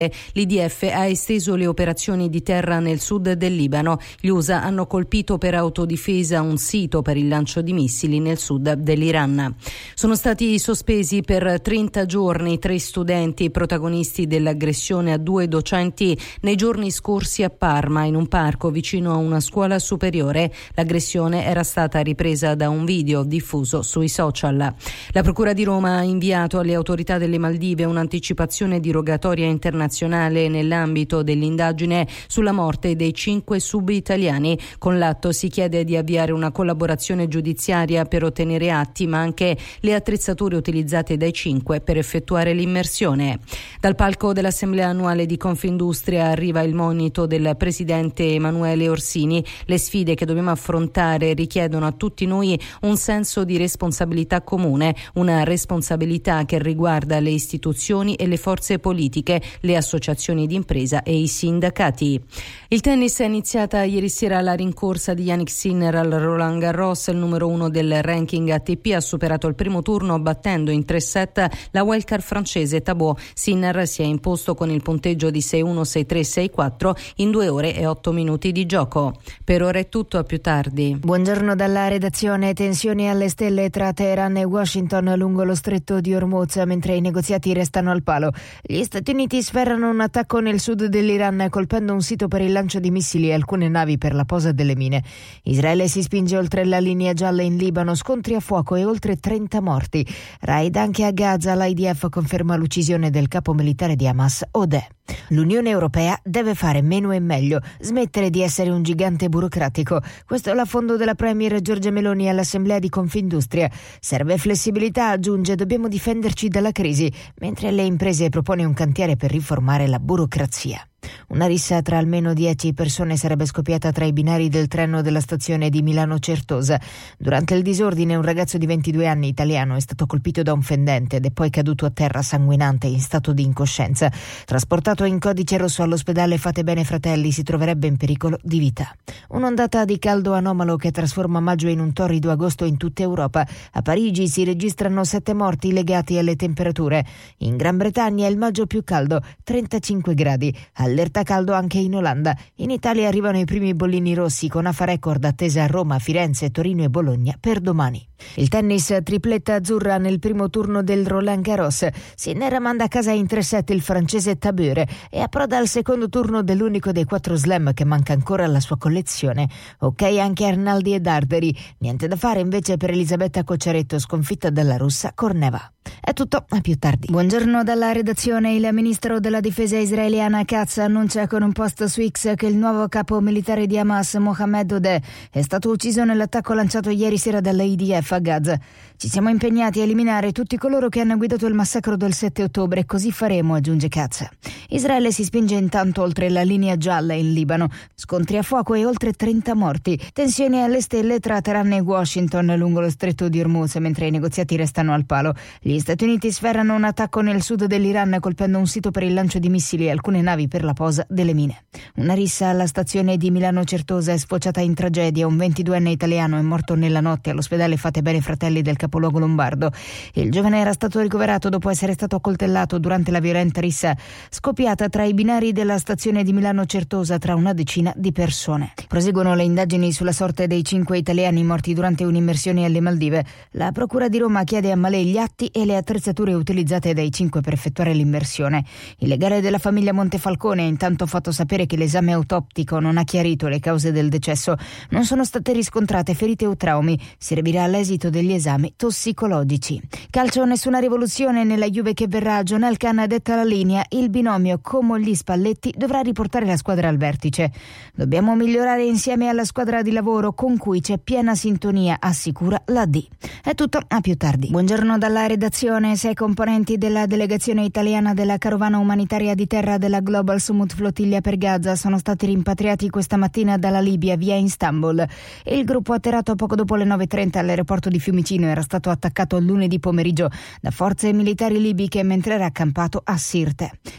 L'IDF ha esteso le operazioni di terra nel sud del Libano. Gli USA hanno colpito per autodifesa un sito per il lancio di missili nel sud dell'Iran. Sono stati sospesi per 30 giorni 3 studenti protagonisti dell'aggressione a 2 docenti nei giorni scorsi a Parma, in un parco vicino a una scuola superiore. L'aggressione era stata ripresa da un video diffuso sui social. La Procura di Roma ha inviato alle autorità delle Maldive un'anticipazione di rogatoria internazionale nell'ambito dell'indagine sulla morte dei 5 sub-italiani. Con l'atto si chiede di avviare una collaborazione giudiziaria per ottenere atti, ma anche le attrezzature utilizzate dai 5 per effettuare l'immersione. Dal palco dell'Assemblea annuale di Confindustria arriva il monito del presidente Emanuele Orsini. Le sfide che dobbiamo affrontare richiedono a tutti noi un senso di responsabilità comune, una responsabilità che riguarda le istituzioni e le forze politiche, le associazioni di impresa e i sindacati. Il tennis è iniziata ieri sera la rincorsa di Jannik Sinner al Roland Garros. Il numero 1 del ranking ATP ha superato il primo turno battendo in 3 set la wildcard francese Tabot. Sinner si è imposto con il punteggio di 6-1, 6-3, 6-4 in 2 ore e 8 minuti di gioco. Per ora è tutto, a più tardi. Buongiorno dalla redazione. Tensioni alle stelle tra Teheran e Washington lungo lo stretto di Hormuz mentre i negoziati restano al palo. Gli Stati Uniti sferrano un attacco nel sud dell'Iran colpendo un sito per il lancio di missili e alcune navi per la posa delle mine. Israele si spinge oltre la linea gialla in Libano, scontri a fuoco e oltre 30 morti. Raid anche a Gaza, l'IDF conferma l'uccisione del capo militare di Hamas, Odeh. L'Unione Europea deve fare meno e meglio, smettere di essere un gigante burocratico. Questo è l'affondo della Premier Giorgia Meloni all'Assemblea di Confindustria. Serve flessibilità, aggiunge, dobbiamo difenderci dalla crisi, mentre le imprese propone un cantiere per riformare la burocrazia. Una rissa tra almeno 10 persone sarebbe scoppiata tra i binari del treno della stazione di Milano Certosa. Durante il disordine un ragazzo di 22 anni italiano è stato colpito da un fendente ed è poi caduto a terra sanguinante in stato di incoscienza. Trasportato in codice rosso all'ospedale Fatebenefratelli, Fratelli, si troverebbe in pericolo di vita. Un'ondata di caldo anomalo che trasforma maggio in un torrido agosto in tutta Europa. A Parigi si registrano 7 morti legati alle temperature. In Gran Bretagna è il maggio più caldo, 35 gradi. Allerta caldo anche in Olanda. In Italia arrivano i primi bollini rossi con AFA record attesa a Roma, Firenze, Torino e Bologna per domani. Il tennis, tripletta azzurra nel primo turno del Roland Garros. Sinner manda a casa in 3-7 il francese Tabure e approda al secondo turno dell'unico dei 4 slam che manca ancora alla sua collezione. Ok anche Arnaldi e Darderi. Niente da fare invece per Elisabetta Cocciaretto, sconfitta dalla russa Korneva. È tutto, a più tardi. Buongiorno dalla redazione. Il ministro della difesa israeliana Katz annuncia con un post su X che il nuovo capo militare di Hamas, Mohammed Odeh, è stato ucciso nell'attacco lanciato ieri sera dall'IDF a Gaza. Ci siamo impegnati a eliminare tutti coloro che hanno guidato il massacro del 7 ottobre, così faremo, aggiunge Katz. Israele si spinge intanto oltre la linea gialla in Libano. Scontri a fuoco e oltre 30 morti. Tensioni alle stelle tra Teheran e Washington lungo lo stretto di Hormuz mentre i negoziati restano al palo. Gli Stati Uniti sferrano un attacco nel sud dell'Iran colpendo un sito per il lancio di missili e alcune navi per la posa delle mine. Una rissa alla stazione di Milano Certosa è sfociata in tragedia. Un 22enne italiano è morto nella notte all'ospedale Fatebenefratelli del capoluogo lombardo. Il giovane era stato ricoverato dopo essere stato accoltellato durante la violenta rissa scoppiata tra i binari della stazione di Milano Certosa tra una decina di persone. Proseguono le indagini sulla sorte dei 5 italiani morti durante un'immersione alle Maldive. La Procura di Roma chiede a Malé gli atti e le attrezzature utilizzate dai 5 per effettuare l'immersione. Il legale della famiglia Montefalcone ha intanto fatto sapere che l'esame autoptico non ha chiarito le cause del decesso. Non sono state riscontrate ferite o traumi. Servirà all'esito degli esami tossicologici. Calcio, nessuna rivoluzione nella Juve che verrà. John Elkann detta la linea. Il binomio Comolli Spalletti dovrà riportare la squadra al vertice. Dobbiamo migliorare insieme alla squadra di lavoro con cui c'è piena sintonia, assicura la D. È tutto, a più tardi. Buongiorno dalla redazione. 6 componenti della delegazione italiana della carovana umanitaria di terra della Global Summit Flottiglia per Gaza sono stati rimpatriati questa mattina dalla Libia via Istanbul. Il gruppo atterrato poco dopo le 9:30 all'aeroporto di Fiumicino era stato attaccato lunedì pomeriggio da forze militari libiche mentre era accampato a Sirte. Si recensano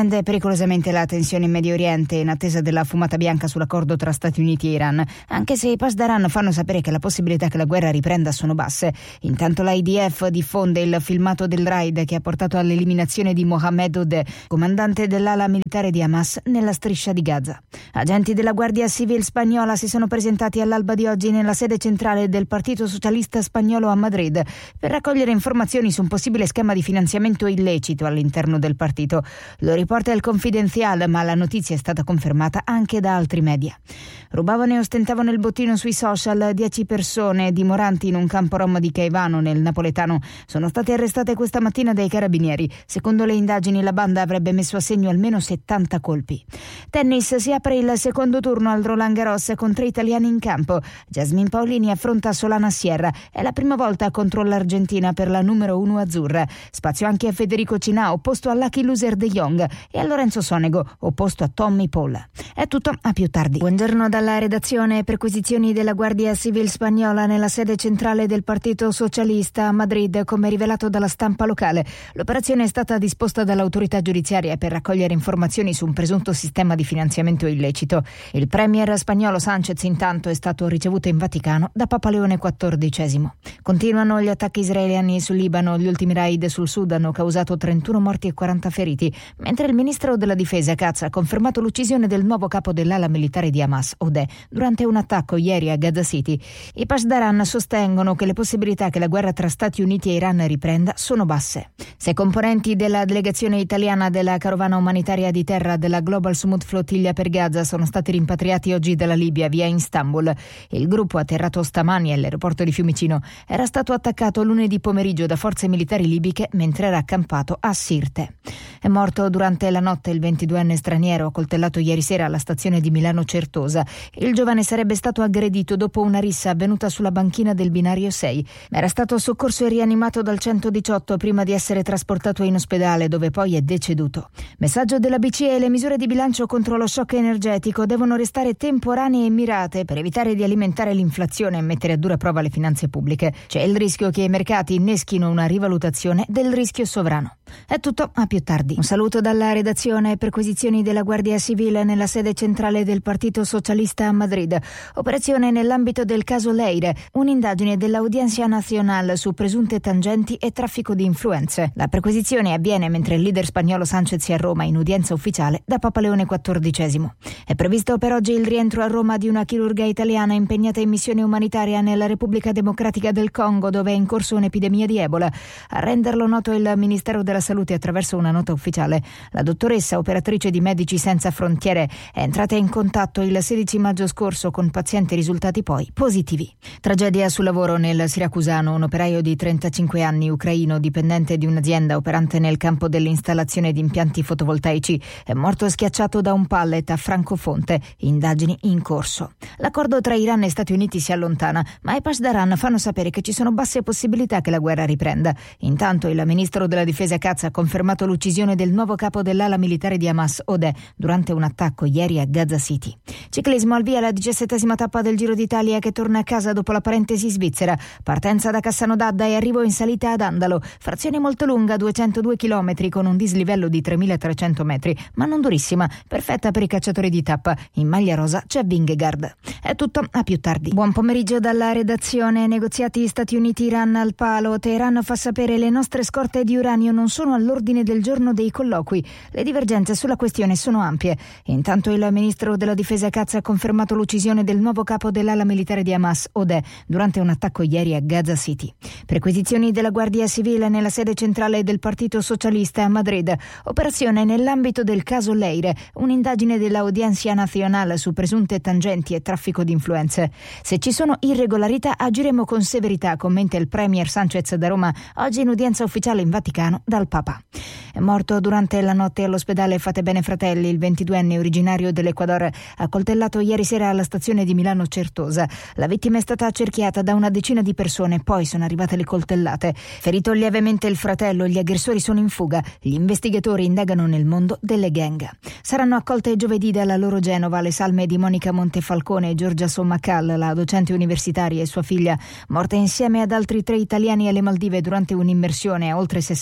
Riprende pericolosamente la tensione in Medio Oriente in attesa della fumata bianca sull'accordo tra Stati Uniti e Iran, anche se i Pasdaran fanno sapere che la possibilità che la guerra riprenda sono basse. Intanto l'IDF diffonde il filmato del raid che ha portato all'eliminazione di Mohammed Odeh, comandante dell'ala militare di Hamas nella striscia di Gaza. Agenti della Guardia Civil spagnola si sono presentati all'alba di oggi nella sede centrale del Partito Socialista Spagnolo a Madrid per raccogliere informazioni su un possibile schema di finanziamento illecito all'interno del partito. Lo riporta il Confidencial, ma la notizia è stata confermata anche da altri media. Rubavano e ostentivano il bottino sui social 10 persone dimoranti in un campo rom di Caivano nel napoletano. Sono state arrestate questa mattina dai carabinieri. Secondo le indagini la banda avrebbe messo a segno almeno 70 colpi. Tennis, si apre il secondo turno al Roland Garros con 3 italiani in campo. Jasmine Paolini affronta Solana Sierra. È la prima volta contro l'Argentina per la numero 1 azzurra. Spazio anche a Federico Cinà, opposto a Lucky Loser De Jong, e a Lorenzo Sonego, opposto a Tommy Paul. È tutto, a più tardi. Buongiorno dalla redazione. Perquisizioni della Guardia Civil spagnola nella sede centrale del Partito Socialista a Madrid, come rivelato dalla stampa locale. L'operazione è stata disposta dall'autorità giudiziaria per raccogliere informazioni su un presunto sistema di finanziamento illecito. Il premier spagnolo Sánchez intanto è stato ricevuto in Vaticano da Papa Leone XIV. Continuano gli attacchi israeliani sul Libano. Gli ultimi raid sul sud hanno causato 31 morti e 40 feriti, mentre il ministro della difesa Katz ha confermato l'uccisione del nuovo capo dell'ala militare di Hamas, Odeh, durante un attacco ieri a Gaza City. I Pasdaran sostengono che le possibilità che la guerra tra Stati Uniti e Iran riprenda sono basse. 6 componenti della delegazione italiana della carovana umanitaria di terra della Global Smooth Flottiglia per Gaza sono stati rimpatriati oggi dalla Libia via Istanbul. Il gruppo, atterrato stamani all'aeroporto di Fiumicino, era stato attaccato lunedì pomeriggio da forze militari libiche mentre era accampato a Sirte. È morto durante la notte il 22enne straniero accoltellato ieri sera alla stazione di Milano Certosa. Il giovane sarebbe stato aggredito dopo una rissa avvenuta sulla banchina del binario 6. Era stato soccorso e rianimato dal 118 prima di essere trasportato in ospedale, dove poi è deceduto. Messaggio della BCE: le misure di bilancio contro lo shock energetico devono restare temporanee e mirate per evitare di alimentare l'inflazione e mettere a dura prova le finanze pubbliche. C'è il rischio che i mercati inneschino una rivalutazione del rischio sovrano. È tutto, a più tardi. Un saluto dalla redazione. Perquisizioni della Guardia Civile nella sede centrale del Partito Socialista a Madrid. Operazione nell'ambito del caso Leire, un'indagine dell'Audiencia Nacional su presunte tangenti e traffico di influenze. La perquisizione avviene mentre il leader spagnolo Sánchez è a Roma in udienza ufficiale da Papa Leone XIV. È previsto per oggi il rientro a Roma di una chirurga italiana impegnata in missione umanitaria nella Repubblica Democratica del Congo, dove è in corso un'epidemia di Ebola. A renderlo noto il Ministero della Salute attraverso una nota ufficiale. La dottoressa, operatrice di Medici Senza Frontiere, è entrata in contatto il 16 maggio scorso con pazienti risultati poi positivi. Tragedia sul lavoro nel Siracusano. Un operaio di 35 anni, ucraino, dipendente di un'azienda operante nel campo dell'installazione di impianti fotovoltaici, è morto schiacciato da un pallet a Francofonte. Indagini in corso. L'accordo tra Iran e Stati Uniti si allontana, ma i Pasdaran fanno sapere che ci sono basse possibilità che la guerra riprenda. Intanto il ministro della difesa Katz ha confermato l'uccisione del nuovo capo dell'ala militare di Hamas, Odeh, durante un attacco ieri a Gaza City. Ciclismo, al via la 17ª tappa del Giro d'Italia che torna a casa dopo la parentesi svizzera. Partenza da Cassano d'Adda e arrivo in salita ad Andalo. Frazione molto lunga, 202 km con un dislivello di 3.300 metri, ma non durissima, perfetta per i cacciatori di tappa. In maglia rosa c'è Vingegaard. È tutto, a più tardi. Buon pomeriggio dalla redazione. Negoziati Stati Uniti-Iran al palo. Teheran fa sapere: le nostre scorte di uranio non sono all'ordine del giorno dei colloqui. Le divergenze sulla questione sono ampie. Intanto il ministro della difesa Katz ha confermato l'uccisione del nuovo capo dell'ala militare di Hamas, Odeh, durante un attacco ieri a Gaza City. Perquisizioni della Guardia Civile nella sede centrale del Partito Socialista a Madrid. Operazione nell'ambito del caso Leire, un'indagine dell'Audiencia Nacional su presunte tangenti e traffico di influenze. Se ci sono irregolarità agiremo con severità, commenta il premier Sánchez da Roma, oggi in udienza ufficiale in Vaticano dal Papa. È morto durante la notte all'ospedale Fatebenefratelli Fratelli il 22enne originario dell'Ecuador, accoltellato ieri sera alla stazione di Milano Certosa. La vittima è stata accerchiata da una decina di persone, poi sono arrivate le coltellate. Ferito lievemente il fratello, gli aggressori sono in fuga. Gli investigatori indagano nel mondo delle gang. Saranno accolte giovedì dalla loro Genova le salme di Monica Montefalcone e Giorgia Sommacal, la docente universitaria, e sua figlia, morte insieme ad altri 3 italiani alle Maldive durante un'immersione a oltre 60 metri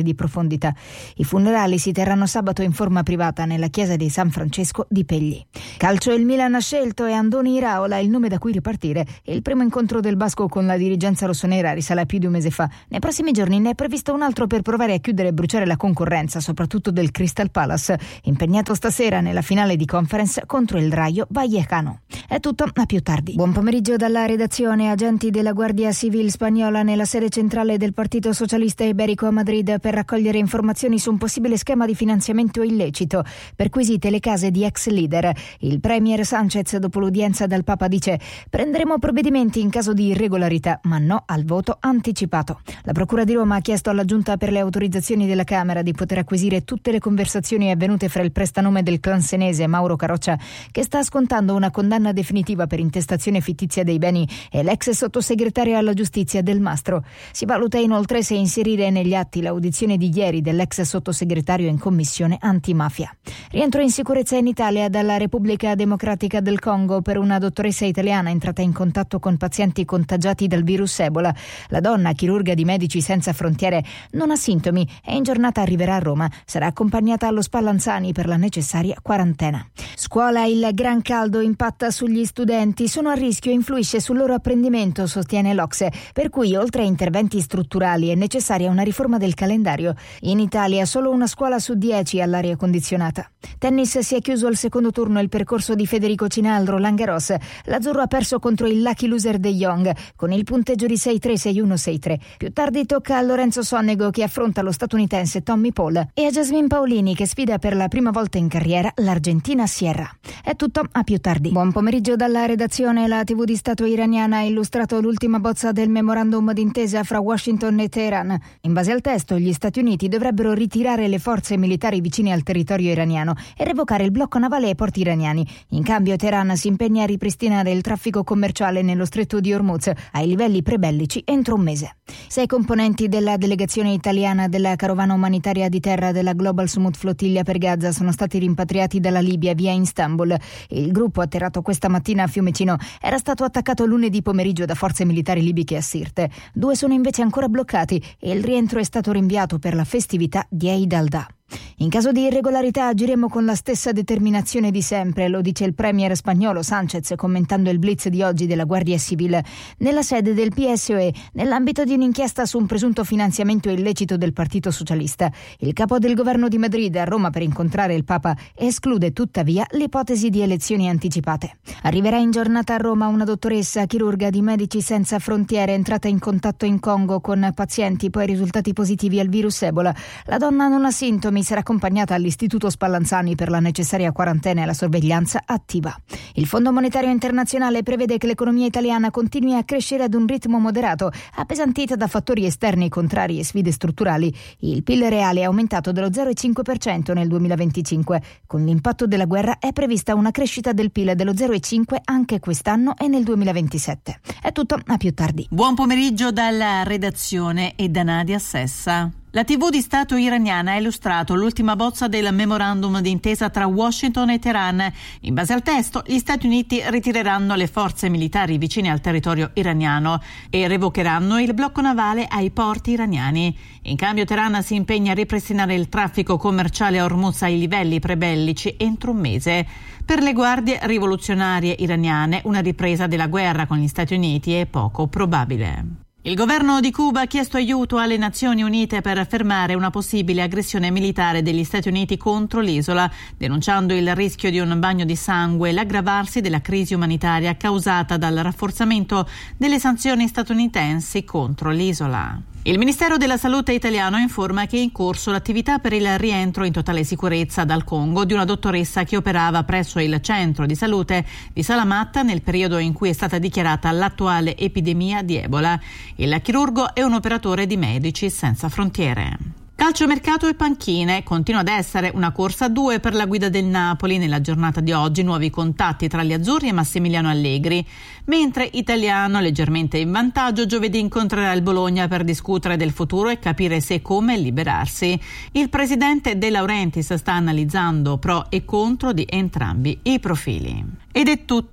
di profondità. I funerali si terranno sabato in forma privata nella chiesa di San Francesco di Pegli. Calcio, il Milan ha scelto e Andoni Iraola il nome da cui ripartire. Il primo incontro del basco con la dirigenza rossonera risale a più di un mese fa. Nei prossimi giorni ne è previsto un altro per provare a chiudere e bruciare la concorrenza, soprattutto del Crystal Palace, impegnato stasera nella finale di Conference contro il Rayo Vallecano. È tutto, a più tardi. Buon pomeriggio dalla redazione. Agenti della Guardia Civil spagnola nella sede centrale del Partito Socialista Iberico a Madrid per raccogliere informazioni su un possibile schema di finanziamento illecito. Perquisite le case di ex leader. Il premier Sánchez, dopo l'udienza dal Papa, dice: prenderemo provvedimenti in caso di irregolarità, ma no al voto anticipato. La Procura di Roma ha chiesto alla Giunta per le autorizzazioni della Camera di poter acquisire tutte le conversazioni avvenute fra il prestanome del clan senese Mauro Caroccia, che sta scontando una condanna definitiva per intestazione fittizia dei beni, e l'ex sottosegretario alla giustizia Del Mastro. Si valuta inoltre se inserire negli atti l'audizione di ieri dell'ex sottosegretario in commissione antimafia. Rientro in sicurezza in Italia dalla Repubblica Democratica del Congo per una dottoressa italiana entrata in contatto con pazienti contagiati dal virus Ebola. La donna, chirurga di Medici Senza Frontiere, non ha sintomi e in giornata arriverà a Roma. Sarà accompagnata allo Spallanzani per la necessaria quarantena. Scuola, il gran caldo impatta sugli studenti, sono a rischio e influisce sul loro apprendimento, sostiene l'Ocse, per cui oltre a interventi strutturali è necessaria una riforma del calendario. In Italia solo una scuola su 10 ha l'aria condizionata. Tennis, si è chiuso al secondo turno il percorso di Federico Cinal Roland Garros. L'Azzurro ha perso contro il lucky loser De Jong con il punteggio di 6-3, 6-1, 6-3. Più tardi tocca a Lorenzo Sonego, che affronta lo statunitense Tommy Paul, e a Jasmine Paolini, che sfida per la prima volta in carriera l'argentina Sierra. È tutto, a più tardi. Buon pomeriggio dalla redazione. La TV di Stato iraniana ha illustrato l'ultima bozza del memorandum d'intesa fra Washington e Teheran. In base al testo, gli Stati Uniti dovrebbero ritirare le forze militari vicine al territorio iraniano e revocare il blocco navale ai porti iraniani. In cambio, Teheran si impegna a ripristinare il traffico commerciale nello stretto di Hormuz ai livelli prebellici entro un mese. 6 componenti della delegazione italiana della carovana umanitaria di terra della Global Smooth Flottiglia per Gaza sono stati rimpatriati dalla Libia via Istanbul. Il gruppo, atterrato questa mattina a Fiumicino, era stato attaccato lunedì pomeriggio da forze militari libiche a Sirte. 2 sono invece ancora bloccati e il rientro è stato rinviato per la festività di Eid al-Adha. In caso di irregolarità agiremo con la stessa determinazione di sempre, lo dice il premier spagnolo Sánchez commentando il blitz di oggi della Guardia Civil nella sede del PSOE nell'ambito di un'inchiesta su un presunto finanziamento illecito del Partito Socialista. Il capo del governo di Madrid a Roma per incontrare il Papa esclude tuttavia l'ipotesi di elezioni anticipate. Arriverà in giornata a Roma una dottoressa chirurga di Medici Senza Frontiere entrata in contatto in Congo con pazienti poi risultati positivi al virus Ebola. La donna non ha sintomi, sarà accompagnata all'Istituto Spallanzani per la necessaria quarantena e la sorveglianza attiva. Il Fondo Monetario Internazionale prevede che l'economia italiana continui a crescere ad un ritmo moderato, appesantita da fattori esterni contrari e sfide strutturali. Il PIL reale è aumentato dello 0,5% nel 2025. Con l'impatto della guerra è prevista una crescita del PIL dello 0,5% anche quest'anno e nel 2027. È tutto, a più tardi. Buon pomeriggio dalla redazione e da Nadia Sessa. La TV di Stato iraniana ha illustrato l'ultima bozza del memorandum d'intesa tra Washington e Teheran. In base al testo, gli Stati Uniti ritireranno le forze militari vicine al territorio iraniano e revocheranno il blocco navale ai porti iraniani. In cambio, Teheran si impegna a ripristinare il traffico commerciale a Hormuz ai livelli prebellici entro un mese. Per le guardie rivoluzionarie iraniane, una ripresa della guerra con gli Stati Uniti è poco probabile. Il governo di Cuba ha chiesto aiuto alle Nazioni Unite per fermare una possibile aggressione militare degli Stati Uniti contro l'isola, denunciando il rischio di un bagno di sangue e l'aggravarsi della crisi umanitaria causata dal rafforzamento delle sanzioni statunitensi contro l'isola. Il Ministero della Salute italiano informa che è in corso l'attività per il rientro in totale sicurezza dal Congo di una dottoressa che operava presso il centro di salute di Salamat nel periodo in cui è stata dichiarata l'attuale epidemia di Ebola. Il chirurgo è un operatore di Medici Senza Frontiere. Calciomercato e panchine. Continua ad essere una corsa a 2 per la guida del Napoli. Nella giornata di oggi nuovi contatti tra gli azzurri e Massimiliano Allegri, mentre Italiano, leggermente in vantaggio, giovedì incontrerà il Bologna per discutere del futuro e capire se e come liberarsi. Il presidente De Laurentiis sta analizzando pro e contro di entrambi i profili. Ed è tutto.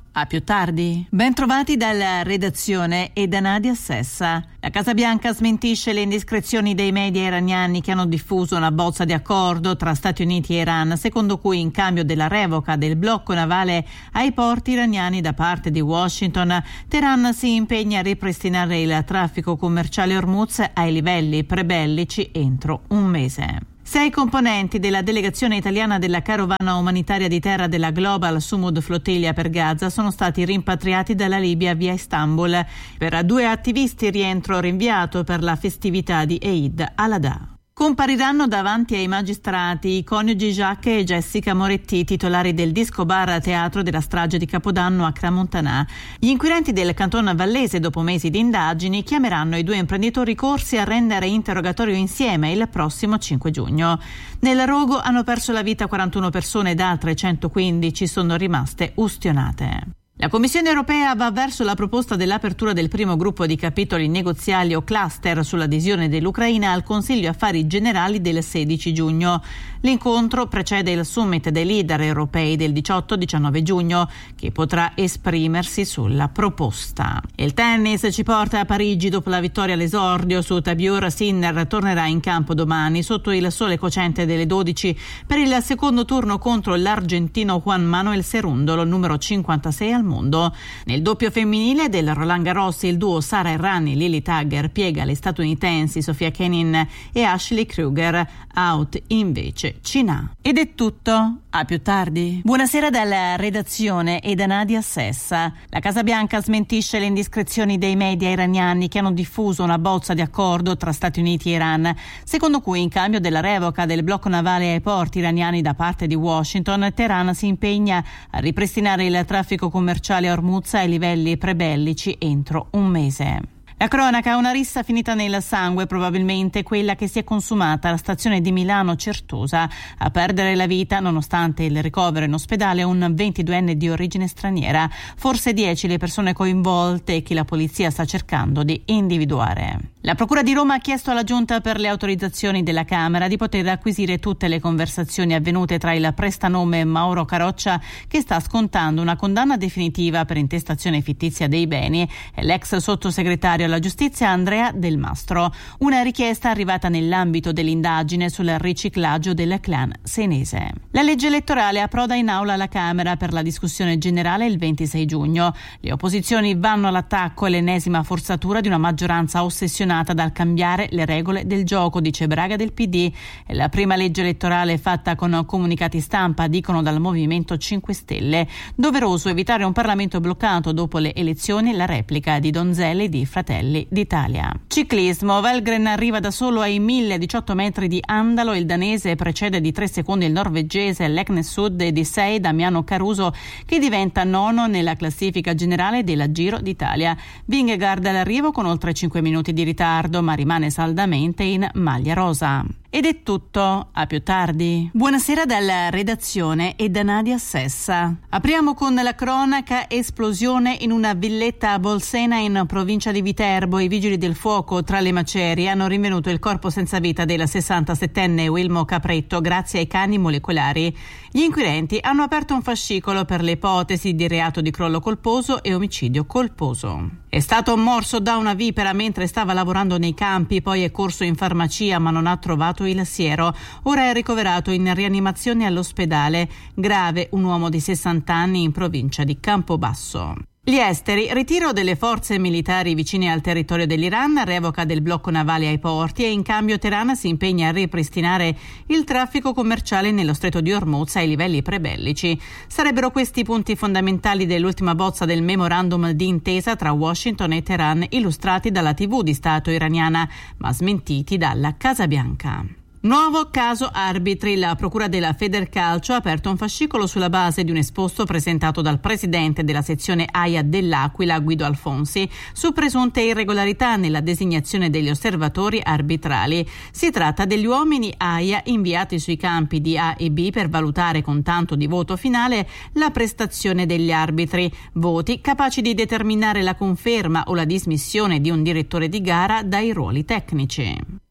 A più tardi. Ben trovati dalla redazione e da Nadia Sessa. La Casa Bianca smentisce le indiscrezioni dei media iraniani che hanno diffuso una bozza di accordo tra Stati Uniti e Iran, secondo cui in cambio della revoca del blocco navale ai porti iraniani da parte di Washington, Teheran si impegna a ripristinare il traffico commerciale Hormuz ai livelli prebellici entro un mese. 6 componenti della delegazione italiana della carovana umanitaria di terra della Global Sumud Flottiglia per Gaza sono stati rimpatriati dalla Libia via Istanbul. Per 2 attivisti rientro rinviato per la festività di Eid al-Adha. Compariranno davanti ai magistrati i coniugi Jacques e Jessica Moretti, titolari del disco bar teatro della strage di Capodanno a Crans-Montana. Gli inquirenti del canton vallese, dopo mesi di indagini, chiameranno i 2 imprenditori corsi a rendere interrogatorio insieme il prossimo 5 giugno. Nel rogo hanno perso la vita 41 persone ed altre 115 sono rimaste ustionate. La Commissione europea va verso la proposta dell'apertura del primo gruppo di capitoli negoziali o cluster sull'adesione dell'Ucraina al Consiglio Affari Generali del 16 giugno. L'incontro precede il summit dei leader europei del 18-19 giugno, che potrà esprimersi sulla proposta. Il tennis ci porta a Parigi dopo la vittoria all'esordio su Tabiur. Sinner tornerà in campo domani sotto il sole cocente delle 12 per il secondo turno contro l'argentino Juan Manuel Cerúndolo, numero 56 al mondo. Nel doppio femminile del Roland Garros il duo Sara Errani-Lily Tagger piega le statunitensi Sofia Kenin e Ashley Kruger, out invece Cina. Ed è tutto, a più tardi. Buonasera dalla redazione e da Nadia Sessa. La Casa Bianca smentisce le indiscrezioni dei media iraniani che hanno diffuso una bozza di accordo tra Stati Uniti e Iran, secondo cui in cambio della revoca del blocco navale ai porti iraniani da parte di Washington, Teheran si impegna a ripristinare il traffico commerciale a Hormuz ai livelli prebellici entro un mese. La cronaca, una rissa finita nel sangue, probabilmente quella che si è consumata alla stazione di Milano Certosa. A perdere la vita, nonostante il ricovero in ospedale, un 22enne di origine straniera. Forse 10 le persone coinvolte che la polizia sta cercando di individuare. La Procura di Roma ha chiesto alla Giunta per le autorizzazioni della Camera di poter acquisire tutte le conversazioni avvenute tra il prestanome Mauro Caroccia, che sta scontando una condanna definitiva per intestazione fittizia dei beni, e l'ex sottosegretario alla giustizia Andrea Del Mastro. Una richiesta arrivata nell'ambito dell'indagine sul riciclaggio del clan senese. La legge elettorale approda in aula alla Camera per la discussione generale il 26 giugno. Le opposizioni vanno all'attacco e l'ennesima forzatura di una maggioranza ossessionata dal cambiare le regole del gioco, dice Braga del PD. È la prima legge elettorale fatta con comunicati stampa, dicono dal Movimento 5 Stelle. Doveroso evitare un Parlamento bloccato dopo le elezioni, la replica di Donzelli di Fratelli d'Italia. Ciclismo, Valgren arriva da solo ai 1018 metri di Andalo, il danese precede di 3 secondi il norvegese Leknes Sud e di 6 Damiano Caruso, che diventa nono nella classifica generale della Giro d'Italia. Vingegaard all'arrivo con oltre 5 minuti di ritardo, ma rimane saldamente in maglia rosa. Ed è tutto, a più tardi. Buonasera dalla redazione e da Nadia Sessa. Apriamo con la cronaca: esplosione in una villetta a Bolsena in provincia di Viterbo. I vigili del fuoco, tra le macerie, hanno rinvenuto il corpo senza vita del 67enne Wilmo Capretto grazie ai cani molecolari. Gli inquirenti hanno aperto un fascicolo per le ipotesi di reato di crollo colposo e omicidio colposo. È stato morso da una vipera mentre stava lavorando nei campi, poi è corso in farmacia ma non ha trovato il siero. Ora è ricoverato in rianimazione all'ospedale. Grave un uomo di 60 anni in provincia di Campobasso. Gli esteri: ritiro delle forze militari vicine al territorio dell'Iran, revoca del blocco navale ai porti e in cambio Teheran si impegna a ripristinare il traffico commerciale nello stretto di Hormuz ai livelli prebellici. Sarebbero questi i punti fondamentali dell'ultima bozza del memorandum di intesa tra Washington e Teheran, illustrati dalla TV di Stato iraniana, ma smentiti dalla Casa Bianca. Nuovo caso arbitri. La Procura della Federcalcio ha aperto un fascicolo sulla base di un esposto presentato dal presidente della sezione AIA dell'Aquila, Guido Alfonsi, su presunte irregolarità nella designazione degli osservatori arbitrali. Si tratta degli uomini AIA inviati sui campi di A e B per valutare con tanto di voto finale la prestazione degli arbitri, voti capaci di determinare la conferma o la dismissione di un direttore di gara dai ruoli tecnici.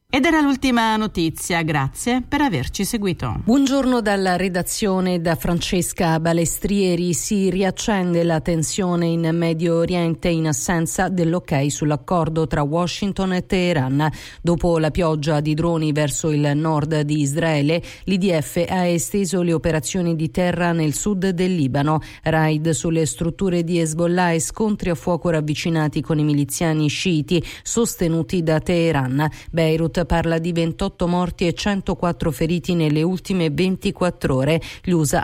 Ed era l'ultima notizia, grazie per averci seguito. Buongiorno dalla redazione, da Francesca Balestrieri. Si riaccende la tensione in Medio Oriente in assenza dell'ok sull'accordo tra Washington e Teheran. Dopo la pioggia di droni verso il nord di Israele, l'IDF ha esteso le operazioni di terra nel sud del Libano, raid sulle strutture di Hezbollah e scontri a fuoco ravvicinati con i miliziani sciiti sostenuti da Teheran. Beirut parla di 28 morti e 104 feriti nelle ultime 24 ore. Gli USA